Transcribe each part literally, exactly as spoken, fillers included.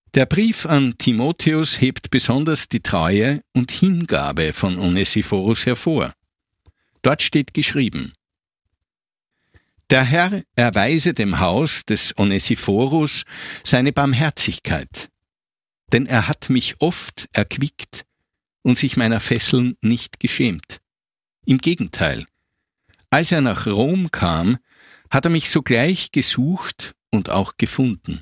Der Brief an Timotheus hebt besonders die Treue und Hingabe von Onesiphorus hervor. Dort steht geschrieben: Der Herr erweise dem Haus des Onesiphorus seine Barmherzigkeit, denn er hat mich oft erquickt und sich meiner Fesseln nicht geschämt. Im Gegenteil, als er nach Rom kam, hat er mich sogleich gesucht und auch gefunden.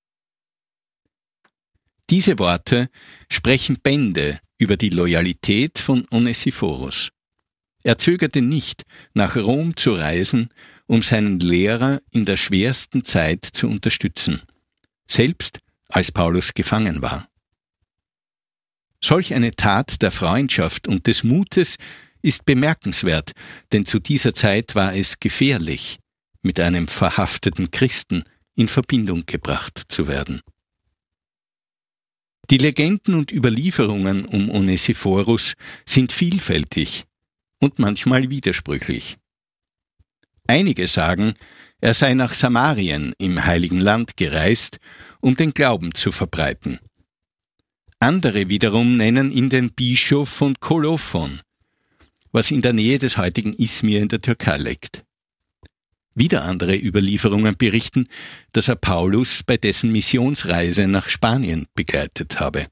Diese Worte sprechen Bände über die Loyalität von Onesiphorus. Er zögerte nicht, nach Rom zu reisen, um seinen Lehrer in der schwersten Zeit zu unterstützen, selbst als Paulus gefangen war. Solch eine Tat der Freundschaft und des Mutes ist bemerkenswert, denn zu dieser Zeit war es gefährlich, mit einem verhafteten Christen in Verbindung gebracht zu werden. Die Legenden und Überlieferungen um Onesiphorus sind vielfältig und manchmal widersprüchlich. Einige sagen, er sei nach Samarien im Heiligen Land gereist, um den Glauben zu verbreiten. Andere wiederum nennen ihn den Bischof von Kolophon, was in der Nähe des heutigen Izmir in der Türkei liegt. Wieder andere Überlieferungen berichten, dass er Paulus bei dessen Missionsreise nach Spanien begleitet habe.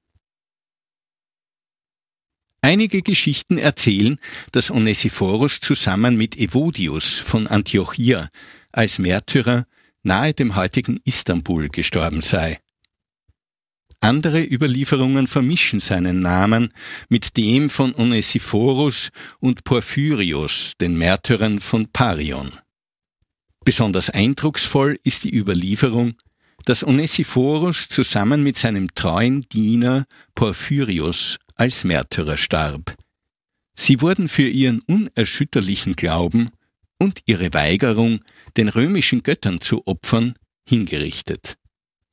Einige Geschichten erzählen, dass Onesiphorus zusammen mit Evodius von Antiochia als Märtyrer nahe dem heutigen Istanbul gestorben sei. Andere Überlieferungen vermischen seinen Namen mit dem von Onesiphorus und Porphyrios, den Märtyrern von Parion. Besonders eindrucksvoll ist die Überlieferung, dass Onesiphorus zusammen mit seinem treuen Diener Porphyrios als Märtyrer starb. Sie wurden für ihren unerschütterlichen Glauben und ihre Weigerung, den römischen Göttern zu opfern, hingerichtet.